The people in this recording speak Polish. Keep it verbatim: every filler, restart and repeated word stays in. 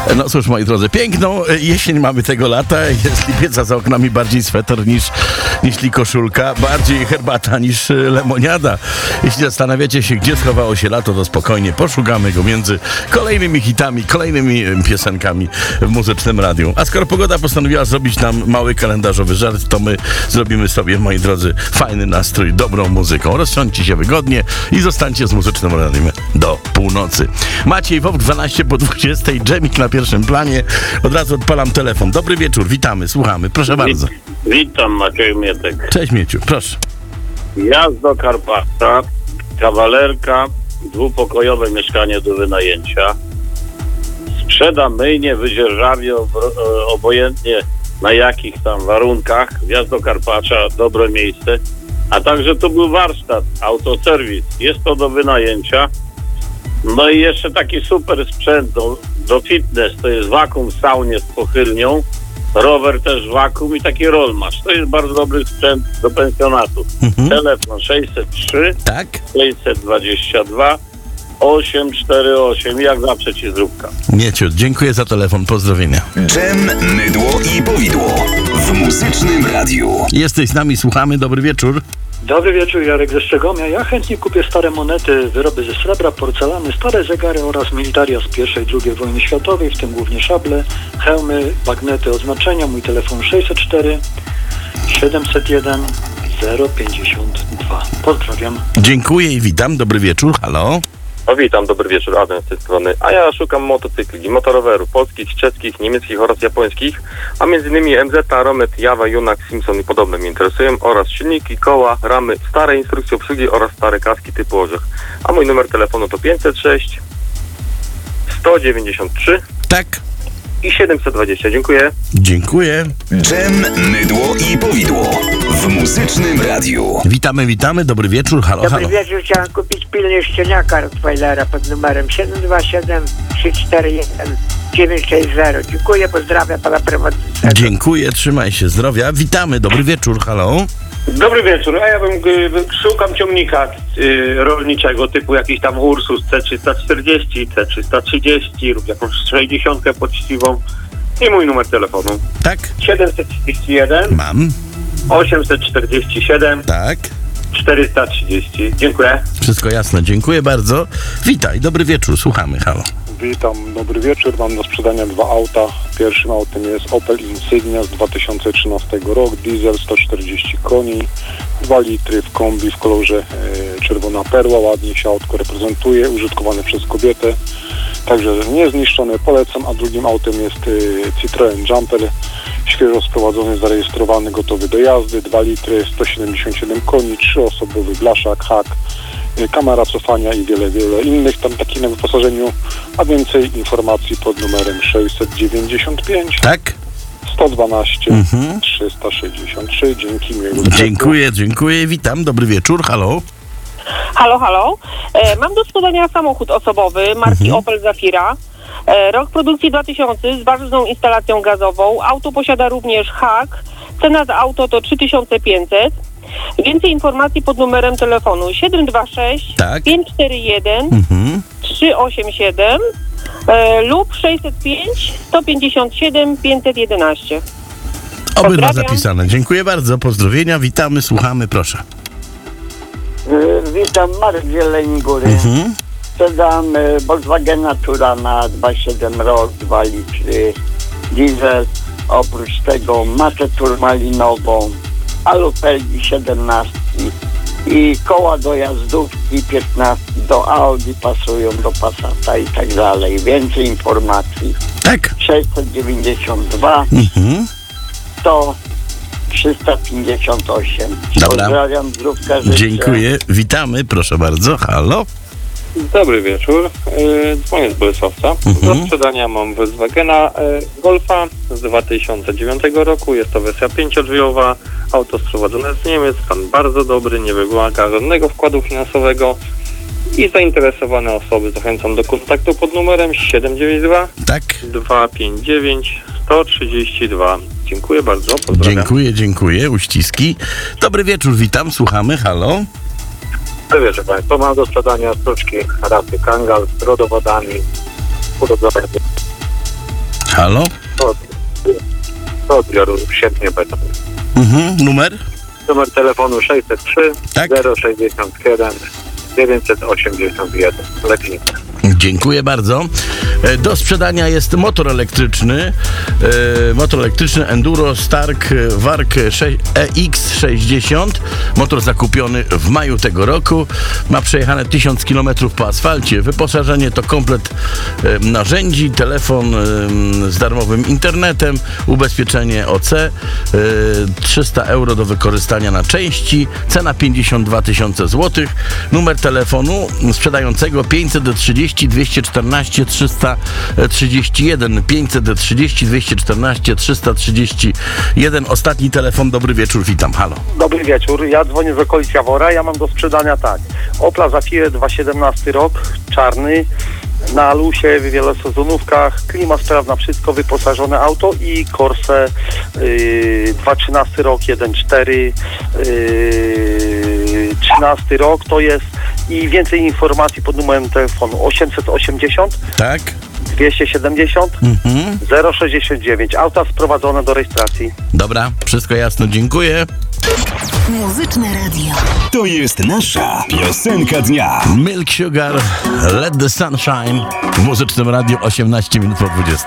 No cóż, moi drodzy, piękną jesień mamy tego lata. Jest lipiec, za oknami bardziej sweter niż, niż li koszulka, bardziej herbata niż lemoniada. Jeśli zastanawiacie się, gdzie schowało się lato, to spokojnie poszukamy go między kolejnymi hitami, kolejnymi piosenkami w Muzycznym Radiu. A skoro pogoda postanowiła zrobić nam mały kalendarzowy żart, to my zrobimy sobie, moi drodzy, fajny nastrój, dobrą muzyką. Rozsiądźcie się wygodnie i zostańcie z Muzycznym Radiem do północy. Maciej Wowk, dwanaście po dwudziestej, dżemik na pierwszym planie. Od razu odpalam telefon. Dobry wieczór, witamy, słuchamy. Proszę bardzo. Witam, Maciej Mietek. Cześć, Mieciu, proszę. Jazd do Karpata, kawalerka, dwupokojowe mieszkanie do wynajęcia. Sprzeda myjnie, wydzierżawię, obojętnie na jakich tam warunkach. Wjazd do Karpacza, dobre miejsce. A także tu był warsztat, autoserwis. Jest to do wynajęcia. No i jeszcze taki super sprzęt do, do fitness. To jest wakum w saunie z pochylnią. Rower też wakum i taki rollmasz. To jest bardzo dobry sprzęt do pensjonatu. Mhm. Telefon sześćset trzy, tak? sześćset dwadzieścia dwa, osiem cztery osiem. Jak zawsze ci zróbka. Mieciu, dziękuję za telefon, pozdrowienia. Dżem, mydło i powidło w Muzycznym Radiu. Jesteś z nami, słuchamy, dobry wieczór. Dobry wieczór, Jarek ze Szczegomia. Ja chętnie kupię stare monety, wyroby ze srebra, porcelany, stare zegary oraz militaria z pierwszej i drugiej wojny światowej, w tym głównie szable, hełmy, bagnety, oznaczenia. Mój telefon sześćset cztery, siedemset jeden, zero pięćdziesiąt dwa. Pozdrawiam. Dziękuję i witam, dobry wieczór, halo. No witam, dobry wieczór, Adam z tej strony. A ja szukam motocykli, motorowerów polskich, czeskich, niemieckich oraz japońskich, a między innymi M Z, Romet, Jawa, Junak, Simpson i podobne mnie interesują, oraz silniki, koła, ramy, stare instrukcje obsługi oraz stare kaski typu orzech. A mój numer telefonu to pięćset sześć, sto dziewięćdziesiąt trzy Tak. i siedemset dwadzieścia. Dziękuję. Dziękuję. Dżem, mydło i powidło w Muzycznym Radiu. Witamy, witamy, dobry wieczór, halo, Dobry halo. wieczór, chciałem kupić pilny szczeniaka Rottweilera pod numerem siedem dwa siedem, trzy cztery jeden, dziewięć sześć zero. Dziękuję, pozdrawiam pana przewodniczącego. Dziękuję, trzymaj się, zdrowia. Witamy, dobry wieczór, halo. Dobry wieczór, a ja bym y, szukam ciągnika y, rolniczego typu jakiś tam Ursus C trzysta czterdzieści, C trzysta trzydzieści lub jakąś sześćdziesiątkę poczciwą i mój numer telefonu Tak? siedemset trzydzieści jeden, Mam. osiemset czterdzieści siedem, Tak. czterysta trzydzieści. Dziękuję. Wszystko jasne, dziękuję bardzo. Witaj, dobry wieczór, słuchamy, halo. Witam, dobry wieczór. Mam do sprzedania dwa auta. Pierwszym autem jest Opel Insignia z dwa tysiące trzynastego roku, diesel sto czterdzieści koni, dwa litry w kombi w kolorze e, czerwona perła. Ładnie się autko reprezentuje, użytkowane przez kobietę, także niezniszczone, polecam. A drugim autem jest e, Citroen Jumper, świeżo sprowadzony, zarejestrowany, gotowy do jazdy, dwa litry, sto siedemdziesiąt siedem koni, trzyosobowy blaszak, hak, kamera cofania i wiele, wiele innych tam takich na wyposażeniu, a więcej informacji pod numerem sześćset dziewięćdziesiąt pięć, Tak? sto dwanaście, Mhm. trzysta sześćdziesiąt trzy. Dzięki, miłego wieczoru. Dziękuję, dziękuję, witam, dobry wieczór, halo. Halo, halo. E, mam do sprzedania samochód osobowy marki Mhm. Opel Zafira. E, rok produkcji dwa tysiące z ważną instalacją gazową. Auto posiada również hak. Cena za auto to trzy tysiące pięćset. Więcej informacji pod numerem telefonu siedem dwa sześć, Tak. pięć cztery jeden, Mhm. trzy osiem siedem e, lub sześćset pięć, sto pięćdziesiąt siedem, pięćset jedenaście. Obydwa Pozdrawiam. zapisane, dziękuję bardzo, pozdrowienia, witamy, słuchamy, proszę. Y, Witam, Marek z Jeleniej Góry. Mhm. Sprzedam y, Volkswagena Turana dwa siedem rok, dwa litry, diesel. Oprócz tego masę turmalinową, alufelgi siedemnaście i koła do jazdówki piętnaście, do Audi pasują, do Passata i tak dalej. Więcej informacji. Tak. sześćset dziewięćdziesiąt dwa, Mhm. sto, trzysta pięćdziesiąt osiem. Dobra. Pozdrawiam, zdrówka, życzę. Dziękuję, witamy, proszę bardzo, halo. Dobry wieczór, yy, dzwonię z Bolesławca. Mhm. Do sprzedania mam Volkswagena yy, Golfa z dwa tysiące dziewiątego roku. Jest to wersja pięciodrzwiowa, auto sprowadzone z Niemiec, stan bardzo dobry, nie wymaga żadnego wkładu finansowego i zainteresowane osoby zachęcam do kontaktu pod numerem siedem dziewięć dwa, Tak. dwa pięć dziewięć, sto trzydzieści dwa. Dziękuję bardzo, pozdrawiam. Dziękuję, dziękuję, uściski. Dobry wieczór, witam, słuchamy, halo. Dobry wieczór Państwo, mam do sprzedania sztuczki rasy Kangal z rodowodami urodzone Halo? To, to odbioru świetnie będą. Mhm, numer? Numer telefonu sześćset trzy Tak? zero sześćdziesiąt siedem dziewięćset osiemdziesiąt jeden. Lepiej. Dziękuję bardzo. E, Do sprzedania jest motor elektryczny. E, motor elektryczny Enduro Stark Wark E X sześćdziesiąt. Motor zakupiony w maju tego roku. Ma przejechane tysiąc kilometrów po asfalcie. Wyposażenie to komplet e, narzędzi, telefon e, z darmowym internetem, ubezpieczenie O C, e, trzysta euro do wykorzystania na części. Cena pięćdziesiąt dwa tysiące złotych. Numer telefonu sprzedającego pięćset trzydzieści dwieście czternaście trzysta trzydzieści jeden pięćset trzydzieści dwieście czternaście trzysta trzydzieści jeden. Ostatni telefon. Dobry wieczór, witam. Halo. Dobry wieczór, ja dzwonię z okolic Jawora, ja mam do sprzedania tak. Opla Zafirę dwa tysiące siedemnasty rok, czarny, na lusie, w wielosezonówkach, klima sprawna, wszystko, wyposażone auto i Corse yy, dwa tysiące trzynasty rok, jeden cztery, yy, trzynasty rok to jest i więcej informacji pod numerem telefonu osiemset osiemdziesiąt Tak? dwieście siedemdziesiąt Mhm. zero sześćdziesiąt dziewięć. Auta sprowadzone do rejestracji. Dobra, wszystko jasno, dziękuję. Muzyczne radio. To jest nasza piosenka dnia. Milk Sugar, Let the Sun Shine w Muzycznym Radiu osiemnaście minut po dwudziestej.